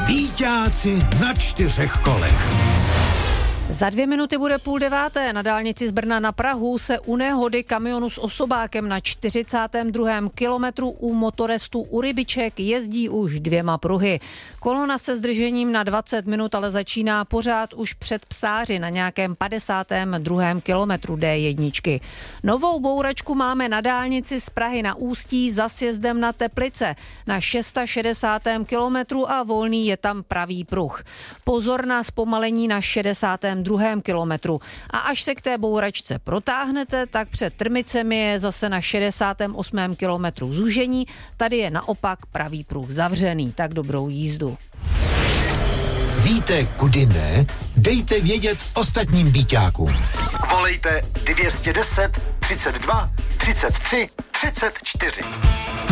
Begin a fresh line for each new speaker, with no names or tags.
Býťáci na 4 kolech.
Za 2 minuty bude 8:30. Na dálnici z Brna na Prahu se u nehody kamionu s osobákem na 42. kilometru u motorestu u Rybiček jezdí už 2 pruhy. Kolona se zdržením na 20 minut ale začíná pořád už před Psáři na nějakém 52. kilometru D1. Novou bouračku máme na dálnici z Prahy na Ústí za sjezdem na Teplice na 660. kilometru a volný je tam pravý pruh. Pozor na zpomalení na 62. kilometru. A až se k té bouračce protáhnete, tak před Trmicemi je zase na 68. kilometru zúžení. Tady je naopak pravý pruh zavřený. Tak dobrou jízdu.
Víte, kudy ne? Dejte vědět ostatním býťákům. Volejte 210 32 33 34.